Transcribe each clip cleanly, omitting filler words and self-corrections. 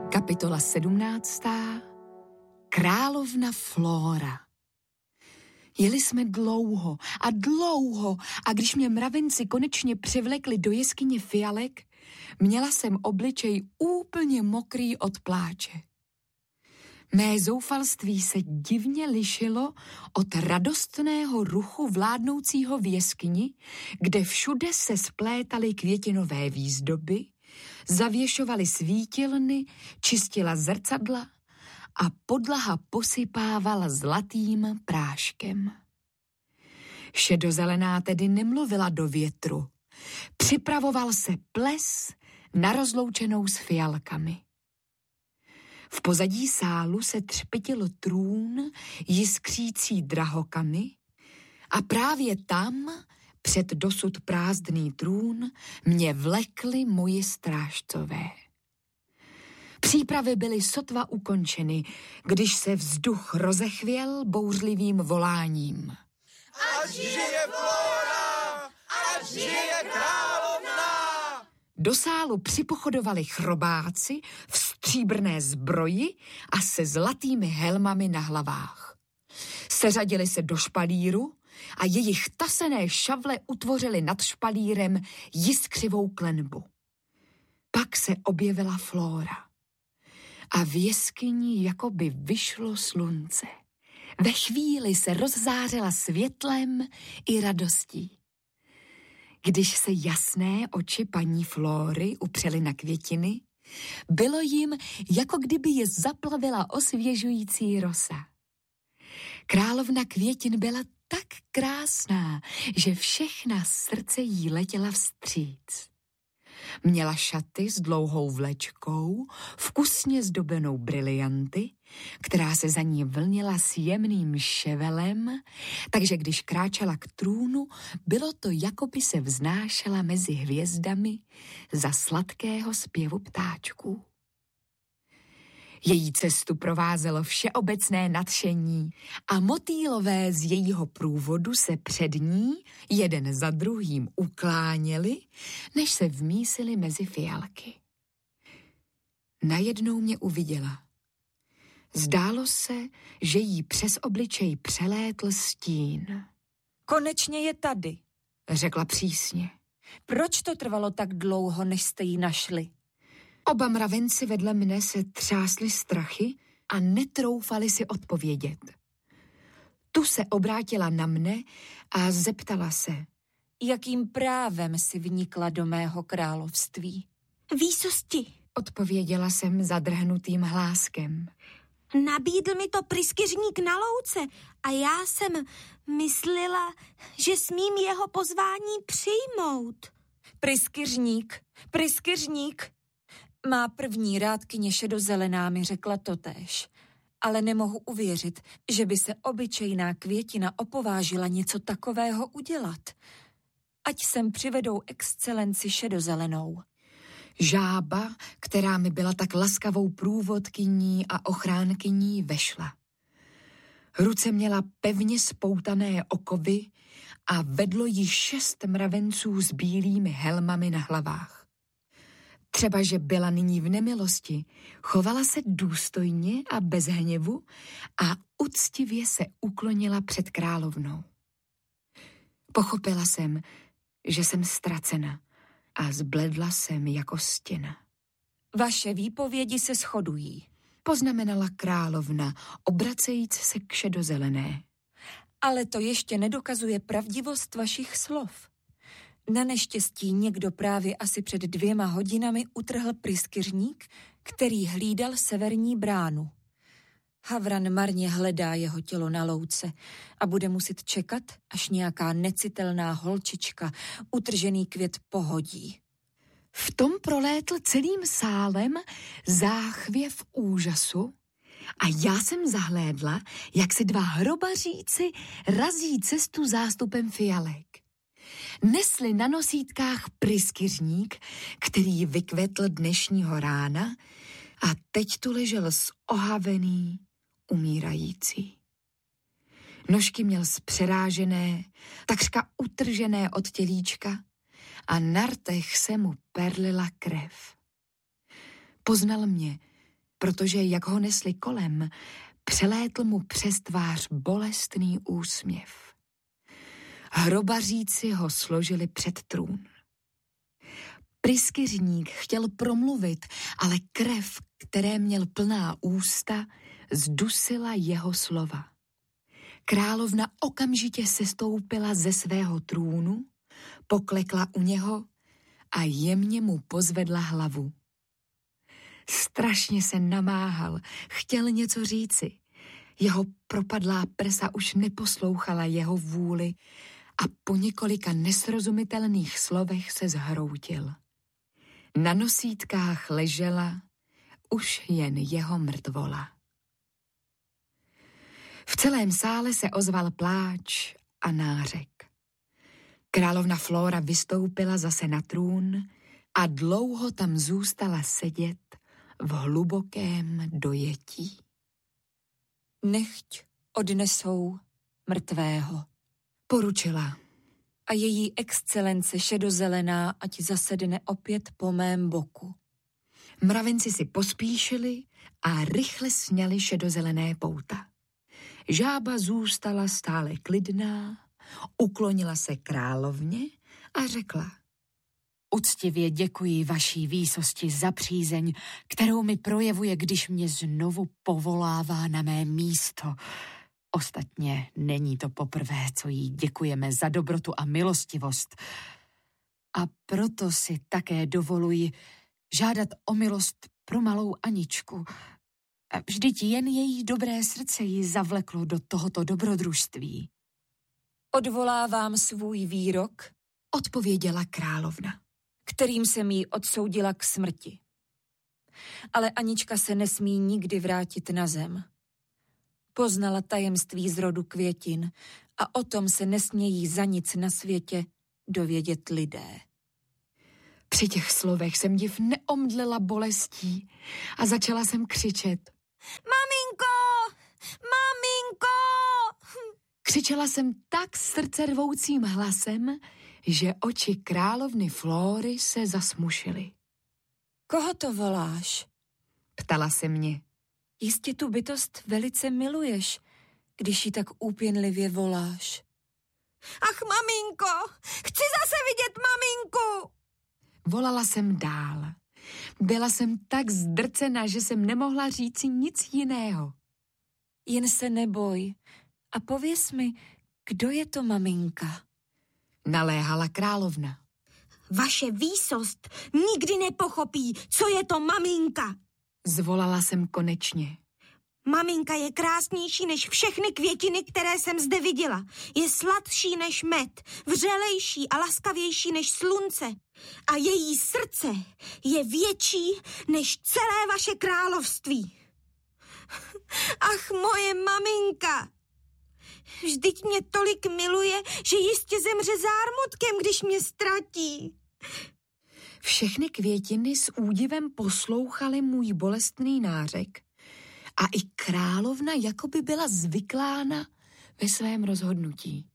Kapitola 17. Královna Flóra. Jeli jsme dlouho a když mě mravenci konečně přivlekli do jeskyně fialek, měla jsem obličej úplně mokrý od pláče. Mé zoufalství se divně lišilo od radostného ruchu vládnoucího v jeskyni, kde všude se splétaly květinové výzdoby, zavěšovaly svítilny, čistila zrcadla a podlaha posypávala zlatým práškem. Šedozelená tedy nemluvila do větru. Připravoval se ples na rozloučenou s fialkami. V pozadí sálu se třpitil trůn jiskřící drahokamy a právě tam, před dosud prázdný trůn, mě vlekli moji strážcové. Přípravy byly sotva ukončeny, když se vzduch rozechvěl bouřlivým voláním. Ať žije Flóra! Ať žije královna! Do sálu připochodovali chrobáci v stříbrné zbroji a se zlatými helmami na hlavách. Seřadili se do špalíru a jejich tasené šavle utvořily nad špalírem jiskřivou klenbu. Pak se objevila Flóra a v jeskyni jakoby vyšlo slunce. Ve chvíli se rozzářila světlem i radostí. Když se jasné oči paní Flóry upřely na květiny, bylo jim, jako kdyby je zaplavila osvěžující rosa. Královna květin byla tak krásná, že všechna srdce jí letěla vstříc. Měla šaty s dlouhou vlečkou, vkusně zdobenou brilianty, která se za ní vlnila s jemným ševelem, takže když kráčela k trůnu, bylo to, jako by se vznášela mezi hvězdami za sladkého zpěvu ptáčků. Její cestu provázelo všeobecné nadšení a motýlové z jejího průvodu se před ní jeden za druhým ukláněli, než se vmísili mezi fialky. Najednou mě uviděla. Zdálo se, že jí přes obličej přelétl stín. Konečně je tady, řekla přísně. Proč to trvalo tak dlouho, než jste ji našli? Oba mravenci vedle mne se třásli strachy a netroufali si odpovědět. Tu se obrátila na mne a zeptala se. Jakým právem si vnikla do mého království? Výsosti, odpověděla jsem zadrhnutým hláskem. Nabídl mi to pryskyřník na louce a já jsem myslela, že smím jeho pozvání přijmout. Pryskyřník. Má první rádkyně šedozelená mi řekla totéž, ale nemohu uvěřit, že by se obyčejná květina opovážila něco takového udělat. Ať sem přivedou excelenci šedozelenou. Žába, která mi byla tak laskavou průvodkyní a ochránkyní, vešla. Ruce měla pevně spoutané okovy a vedlo jí 6 mravenců s bílými helmami na hlavách. Třeba, že byla nyní v nemilosti, chovala se důstojně a bez hněvu a uctivě se uklonila před královnou. Pochopila jsem, že jsem ztracena a zbledla jsem jako stěna. Vaše výpovědi se shodují, poznamenala královna, obracejíc se k šedozelené. Ale to ještě nedokazuje pravdivost vašich slov. Na neštěstí někdo právě asi před 2 hodinami utrhl pryskyřník, který hlídal severní bránu. Havran marně hledá jeho tělo na louce a bude muset čekat, až nějaká necitelná holčička utržený květ pohodí. V tom prolétl celým sálem záchvěv úžasu a já jsem zahlédla, jak se 2 hrobaříci razí cestu zástupem fialek. Nesli na nosítkách pryskyřník, který vykvetl dnešního rána a teď tu ležel zohavený, umírající. Nožky měl zpřerážené, takřka utržené od tělíčka a na rtech se mu perlila krev. Poznal mě protože jak ho nesli kolem, přelétl mu přes tvář bolestný úsměv. Hrobaříci ho složili před trůn. Pryskyřník chtěl promluvit, ale krev, které měl plná ústa, zdusila jeho slova. Královna okamžitě sestoupila ze svého trůnu, poklekla u něho a jemně mu pozvedla hlavu. Strašně se namáhal, chtěl něco říci. Jeho propadlá prsa už neposlouchala jeho vůli a po několika nesrozumitelných slovech se zhroutil. Na nosítkách ležela už jen jeho mrtvola. V celém sále se ozval pláč a nářek. Královna Flóra vystoupila zase na trůn a dlouho tam zůstala sedět v hlubokém dojetí. Nechť odnesou mrtvého, poručila. A její excelence šedozelená, ať zasedne opět po mém boku. Mravenci si pospíšili a rychle sňali šedozelené pouta. Žába zůstala stále klidná, uklonila se královně a řekla: Uctivě děkuji vaší výsosti za přízeň, kterou mi projevuje, když mě znovu povolává na mé místo. Ostatně není to poprvé, co jí děkujeme za dobrotu a milostivost. A proto si také dovoluji žádat o milost pro malou Aničku. Vždyť jen její dobré srdce ji zavleklo do tohoto dobrodružství. Odvolávám svůj výrok, odpověděla královna, kterým jsem jí odsoudila k smrti. Ale Anička se nesmí nikdy vrátit na zem. Poznala tajemství zrodu květin a o tom se nesmějí za nic na světě dovědět lidé. Při těch slovech jsem div neomdlela bolestí a začala jsem křičet: Maminko! Maminko! Křičela jsem tak srdcervoucím hlasem, že oči královny Flóry se zasmušily. Koho to voláš? Ptala se mě. Jistě tu bytost velice miluješ, když ji tak úpěnlivě voláš. Ach, maminko, chci zase vidět maminku! Volala jsem dál. Byla jsem tak zdrcena, že jsem nemohla říci nic jiného. Jen se neboj a pověz mi, kdo je to maminka? Naléhala královna. Vaše výsost nikdy nepochopí, co je to maminka. Zvolala jsem konečně. Maminka je krásnější než všechny květiny, které jsem zde viděla. Je sladší než med, vřelejší a laskavější než slunce. A její srdce je větší než celé vaše království. Ach, moje maminka! Vždyť mě tolik miluje, že jistě zemře zármutkem, když mě ztratí. Všechny květiny s údivem poslouchaly můj bolestný nářek a i královna jakoby byla zvyklána ve svém rozhodnutí.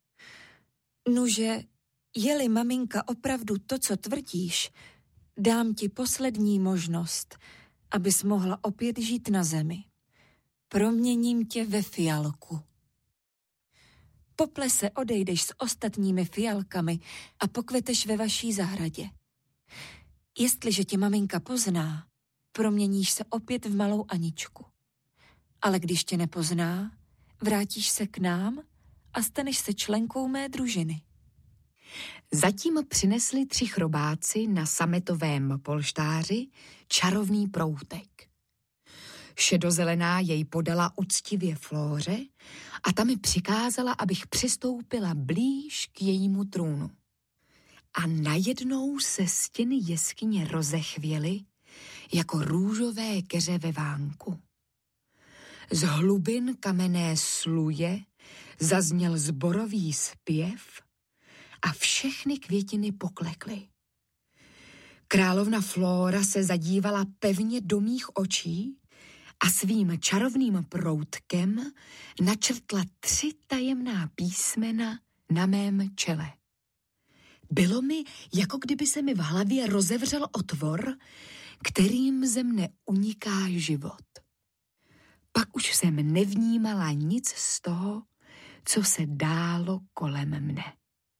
Nuže, je-li maminka opravdu to, co tvrdíš, dám ti poslední možnost, abys mohla opět žít na zemi. Proměním tě ve fialku. Po plese odejdeš s ostatními fialkami a pokveteš ve vaší zahradě. Jestliže tě maminka pozná, proměníš se opět v malou Aničku. Ale když tě nepozná, vrátíš se k nám a staneš se členkou mé družiny. Zatím přinesli 3 chrobáci na sametovém polštáři čarovný proutek. Šedozelená jej podala uctivě Flóře a ta mi přikázala, abych přistoupila blíž k jejímu trůnu. A najednou se stěny jeskyně rozechvěly jako růžové keře ve vánku. Z hlubin kamenné sluje zazněl zborový zpěv a všechny květiny poklekly. Královna Flóra se zadívala pevně do mých očí a svým čarovným proutkem načrtla 3 tajemná písmena na mém čele. Bylo mi, jako kdyby se mi v hlavě rozevřel otvor, kterým ze mne uniká život. Pak už jsem nevnímala nic z toho, co se dálo kolem mne.